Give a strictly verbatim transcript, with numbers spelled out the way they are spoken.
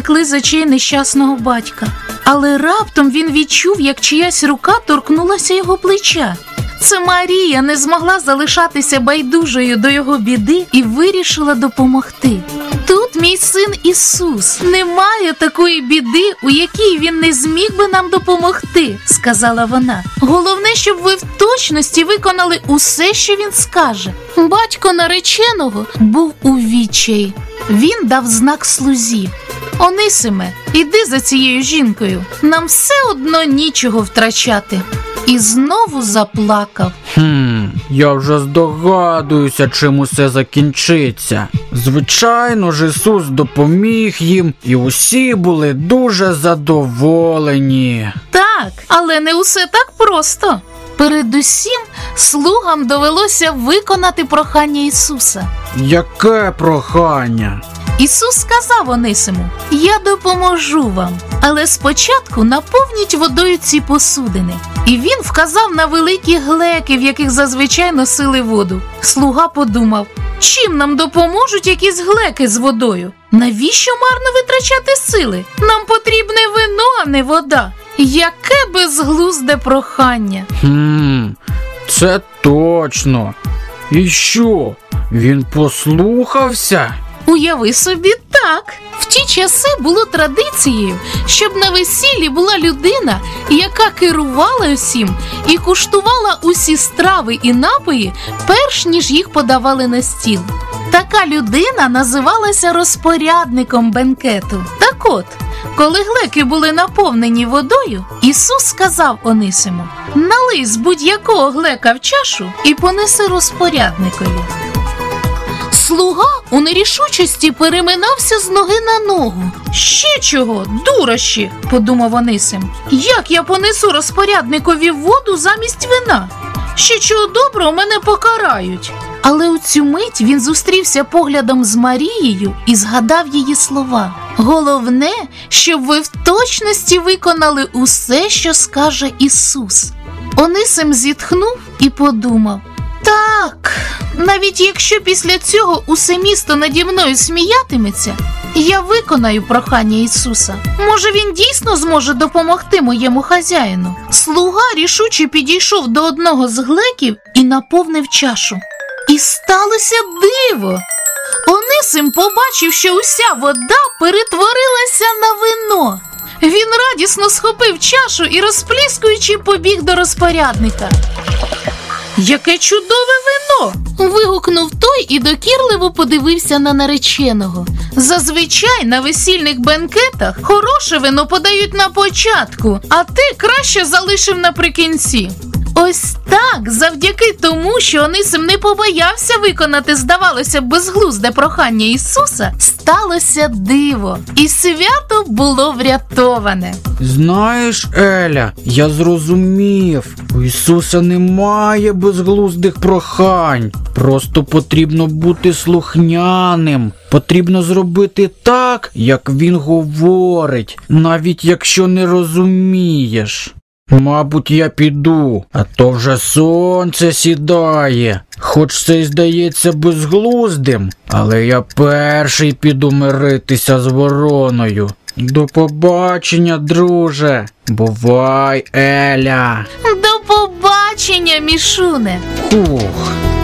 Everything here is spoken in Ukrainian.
зникли з очей нещасного батька. Але раптом він відчув, як чиясь рука торкнулася його плеча. Це Марія не змогла залишатися байдужою до його біди і вирішила допомогти. Тут мій син Ісус. Немає такої біди, у якій він не зміг би нам допомогти, сказала вона. Головне, щоб ви в точності виконали усе, що він скаже. Батько нареченого був у відчаї. Він дав знак слузі. Онисиме, іди за цією жінкою. Нам все одно нічого втрачати. І знову заплакав. Хм, я вже здогадуюся, чим усе закінчиться. Звичайно ж, Ісус допоміг їм, і усі були дуже задоволені. Так, але не усе так просто. Передусім, слугам довелося виконати прохання Ісуса. Яке прохання? Ісус сказав Онисиму: «Я допоможу вам, але спочатку наповніть водою ці посудини». І він вказав на великі глеки, в яких зазвичай носили воду. Слуга подумав: чим нам допоможуть якісь глеки з водою? Навіщо марно витрачати сили? Нам потрібне вино, а не вода. Яке безглузде прохання. Хм, це точно. І що, він послухався? Уяви собі, так. В ті часи було традицією, щоб на весіллі була людина, яка керувала усім і куштувала усі страви і напої, перш ніж їх подавали на стіл. Така людина називалася розпорядником бенкету. Так от, коли глеки були наповнені водою, Ісус сказав Онисиму: «Налий з будь-якого глека в чашу і понеси розпорядникові». Слуга у нерішучості переминався з ноги на ногу. «Ще чого, дурощі!» – подумав Онисим. «Як я понесу розпорядникові воду замість вина? Ще чого доброго мене покарають». Але у цю мить він зустрівся поглядом з Марією і згадав її слова. «Головне, щоб ви в точності виконали усе, що скаже Ісус». Онисим зітхнув і подумав: «Так, навіть якщо після цього усе місто наді мною сміятиметься, я виконаю прохання Ісуса. Може, він дійсно зможе допомогти моєму хазяїну». Слуга рішуче підійшов до одного з глеків і наповнив чашу. І сталося диво. Онисим побачив, що уся вода перетворилася на вино. Він радісно схопив чашу і, розпліскуючи, побіг до розпорядника. «Яке чудове вино!» – вигукнув той і докірливо подивився на нареченого. Зазвичай на весільних бенкетах хороше вино подають на початку, а ти краще залишив наприкінці. Ось так, завдяки тому, що Онисим не побоявся виконати, здавалося б, безглузде прохання Ісуса, сталося диво, і свято було врятоване. Знаєш, Еля, я зрозумів, у Ісуса немає безглуздих прохань. Просто потрібно бути слухняним. Потрібно зробити так, як Він говорить, навіть якщо не розумієш. Мабуть, я піду, а то вже сонце сідає. Хоч це й здається безглуздим, але я перший піду миритися з вороною. До побачення, друже. Бувай, Еля. До побачення, Мішуне. Ух.